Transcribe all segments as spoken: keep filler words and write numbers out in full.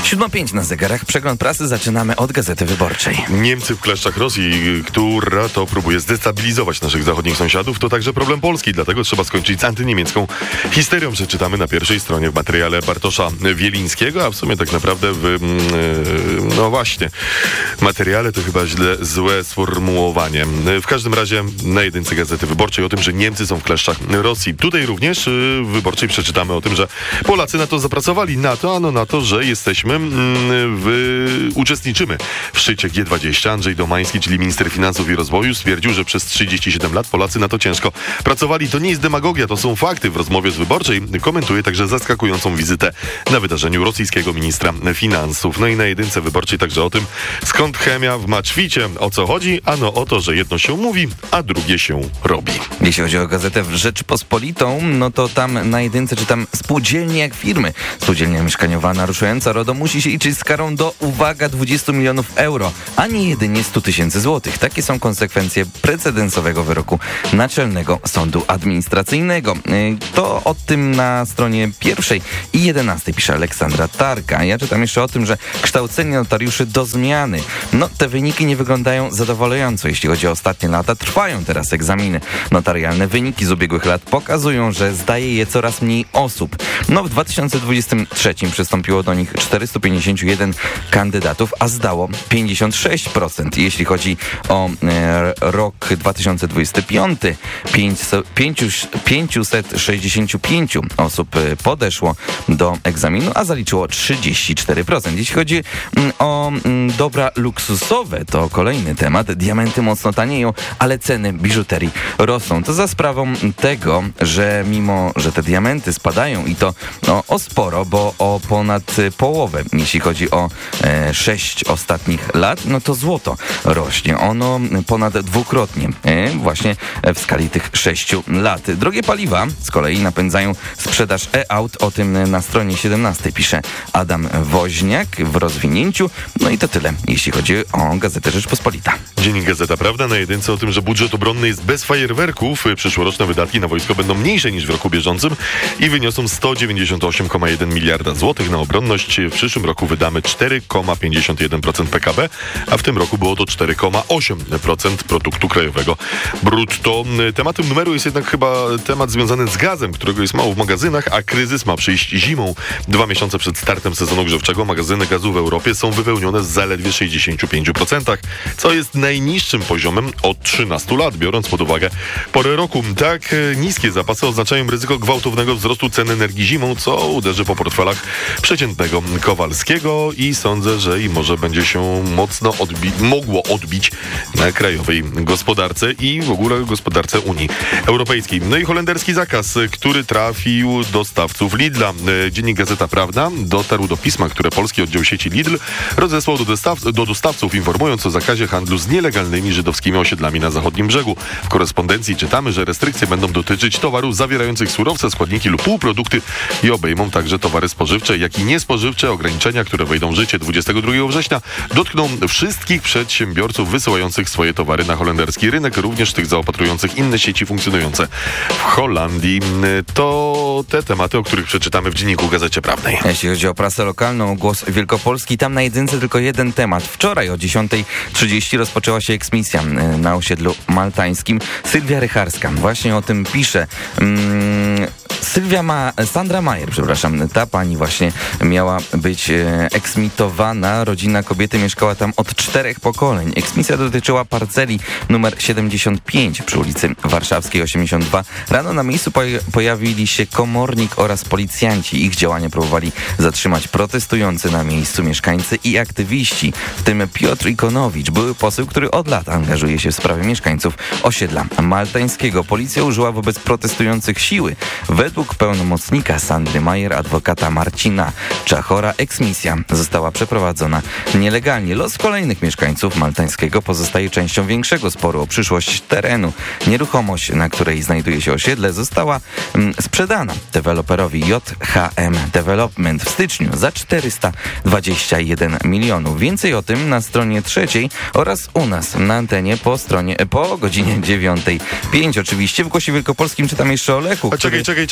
siódma pięć na zegarach. Przegląd prasy zaczynamy od Gazety Wyborczej. Niemcy w kleszczach Rosji, która to próbuje zdestabilizować naszych zachodnich sąsiadów, to także problem Polski. Dlatego trzeba skończyć z antyniemiecką histerią. Przeczytamy na pierwszej stronie w materiale Bartosza Wielińskiego, a w sumie tak naprawdę w, no właśnie, materiale to chyba źle, złe sformułowanie. W każdym razie na jedynce Gazety Wyborczej o tym, że Niemcy są w kleszczach Rosji. Tutaj również w Wyborczej przeczytamy o tym, że Polacy na to zapracowali, na to, ano na to, że jesteśmy, w, uczestniczymy w szczycie G dwadzieścia. Andrzej Domański, czyli minister finansów i rozwoju, stwierdził, że przez trzydzieści siedem lat Polacy na to ciężko pracowali. To nie jest demagogia, to są fakty. W rozmowie z Wyborczej komentuje także zaskakującą wizytę na wydarzeniu rosyjskiego ministra finansów. No i na jedynce Wyborczej także o tym, skąd chemia w Maczwicie. O co chodzi? Ano o to, że jedno się mówi, a drugie się robi. Jeśli chodzi o gazetę Rzeczpospolitą, no to tam na jedynce czytam: spółdzielnie jak firmy. Spółdzielnia mieszkaniowa naruszająca RODO musi się liczyć z karą do, uwaga, dwadzieścia milionów euro, a nie jedynie sto tysięcy złotych. Takie są konsekwencje precedensowego wyroku Naczelnego Sądu Administracyjnego. To o tym na stronie pierwszej i jedenastej pisze Aleksandra Tarka. Ja czytam jeszcze o tym, że kształcenie notariuszy do zmiany. No, te wyniki nie wyglądają zadowalająco. Jeśli chodzi o ostatnie lata, trwają teraz egzaminy notarialne. Wyniki z ubiegłych lat pokazują, że zdaje je coraz mniej osób. No, w dwa tysiące dwudziestym trzecim przystąpiło do nich czterysta pięćdziesiąt jeden kandydatów, a zdało pięćdziesiąt sześć procent. Jeśli chodzi o e, rok dwa tysiące dwudziesty piąty, pięćset sześćdziesiąt pięć osób podeszło do egzaminu, a zaliczyło trzydzieści cztery procent. Jeśli chodzi o dobra luksusowe, to kolejny temat. Diamenty mocno tanieją, ale ceny biżuterii rosną. To za sprawą tego, że mimo, że te diamenty spadają i to no, o sporo, bo o ponad połowę, jeśli chodzi o e, sześć ostatnich lat, no to złoto rośnie. Ono ponad dwukrotnie e, właśnie w skali tych sześciu lat. Drogie paliwa z kolei napędzają sprzedaż e-aut. O tym na stronie siedemnastej pisze Adam Woźniak w rozwinięciu. No i to tyle, jeśli chodzi o Gazetę Rzeczpospolita. Dziennik Gazeta Prawda na jedynce o tym, że budżet obronny jest bez fajerwerków. Przyszłoroczne wydatki na wojsko będą mniejsze niż w roku bieżącym i wyniosą sto dziewięćdziesiąt osiem przecinek jeden miliarda złotych. Na obronność w przyszłym roku wydamy cztery przecinek pięćdziesiąt jeden procent P K B, a w tym roku było to cztery przecinek osiem procent produktu krajowego brutto. Tematem numeru jest jednak chyba temat związany z gazem, którego jest mało w magazynach, a kryzys ma przyjść zimą. Dwa miesiące przed startem sezonu grzewczego magazyny gazu w Europie są wypełnione z zaledwie sześćdziesiąt pięć procent, co jest najniższym poziomem od trzynastu lat, biorąc pod uwagę porę roku. Tak niskie zapasy oznaczają ryzyko gwałtownego wzrostu cen energii zimą, co uderzy po portfelach przeciętnego Kowalskiego i sądzę, że i może będzie się mocno odbi- mogło odbić na krajowej gospodarce i w ogóle gospodarce Unii Europejskiej. No i holenderski zakaz, który trafił dostawców Lidla. Dziennik Gazeta Prawda dotarł do pisma, które polski oddział sieci Lidl rozesłał do, dostaw- do dostawców, informując o zakazie handlu z nielegalnymi żydowskimi osiedlami na zachodnim brzegu. W korespondencji czytamy, że restrykcje będą dotyczyć towarów zawierających surowce, składniki lub półprodukty i obejmą także towary spożywcze, jak i niespożywcze. Ograniczenia, które wejdą w życie dwudziestego drugiego września, dotkną wszystkich przedsiębiorców wysyłających swoje towary na holenderski rynek, również tych zaopatrujących inne sieci funkcjonujące w Holandii. To te tematy, o których przeczytamy w Dzienniku Gazecie Prawnej. Jeśli chodzi o prasę lokalną, Głos Wielkopolski, tam na jedynce tylko jeden temat. Wczoraj o dziesiąta trzydzieści rozpoczęła się eksmisja na osiedlu maltańskim. Sylwia Rycharska właśnie o tym pisze. Hmm, Sylwia ma, Sandra Majer, przepraszam, ta pani właśnie miała być e, eksmitowana. Rodzina kobiety mieszkała tam od czterech pokoleń. Eksmisja dotyczyła parceli numer siedemdziesiąt pięć przy ulicy Warszawskiej osiemdziesiąt dwa. Rano na miejscu poj- pojawili się komornik oraz policjanci. Ich działania próbowali zatrzymać protestujący na miejscu mieszkańcy i aktywiści, w tym Piotr Ikonowicz, były poseł, który od lat angażuje się w sprawie mieszkańców osiedla maltańskiego. Policja użyła wobec protestujących siły. Według pełnomocnika Sandry Majer, adwokata Marcina Czachora, eksmisja została przeprowadzona nielegalnie. Los kolejnych mieszkańców maltańskiego pozostaje częścią większego sporu o przyszłość terenu. Nieruchomość, na której znajduje się osiedle, została mm, sprzedana deweloperowi J H M Development w styczniu za czterysta dwadzieścia jeden milionów. Więcej o tym na stronie trzeciej oraz u nas na antenie po stronie po godzinie dziewiątej pięć. Oczywiście w Głosie Wielkopolskim czytam jeszcze o Lechu. A czekaj, czekaj, czekaj.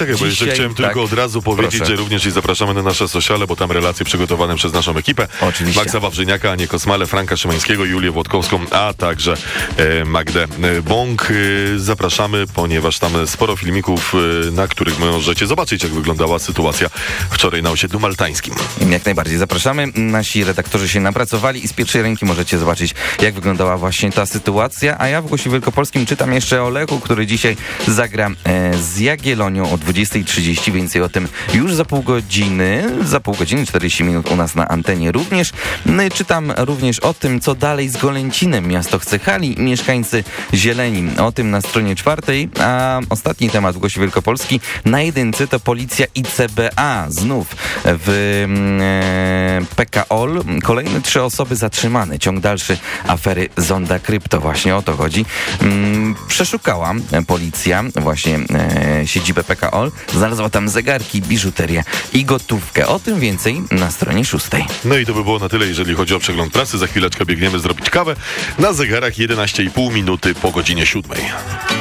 poczekaj, bo jeszcze Dzisiaj, chciałem tak, tylko od razu powiedzieć, proszę. że również i zapraszamy na nasze sociale, bo tam relacje przygotowane przez naszą ekipę. Oczywiście. Maxa Wawrzyniaka, Anię Kosmale, Franka Szymańskiego, Julię Włodkowską, a także e, Magdę e, Bąk. E, zapraszamy, ponieważ tam sporo filmików, e, na których możecie zobaczyć, jak wyglądała sytuacja wczoraj na osiedlu maltańskim. Jak najbardziej zapraszamy. Nasi redaktorzy się napracowali i z pierwszej ręki możecie zobaczyć, jak wyglądała właśnie ta sytuacja. A ja w Głosie Wielkopolskim czytam jeszcze o Lechu, który dzisiaj zagra e, z Jagiellonią o dwudziestej trzydzieści. Więcej o tym już za pół godziny. Za pół godziny, czterdzieści minut u nas na antenie również. No i czytam również o tym, co dalej z Golęcinem. Miasto chce hali i mieszkańcy zieleni. O tym na stronie czwartej. A ostatni temat w Głosie Wielkopolski. Na jedynce to policja i C B A. Znów w e, P K O L. Kolejne trzy osoby zatrzymane. Ciąg dalszy afery Zonda Krypto. Właśnie o to chodzi. Mm, przeszukała policja właśnie e, siedzibę P K O L. Znalazła tam zegarki, biżuterię i gotówkę. O tym więcej na stronie szóstej. No i to by było na tyle, jeżeli chodzi o przegląd prasy. Za chwileczkę biegniemy zrobić kawę. Na zegarach jedenaście i pół minuty po godzinie siódmej.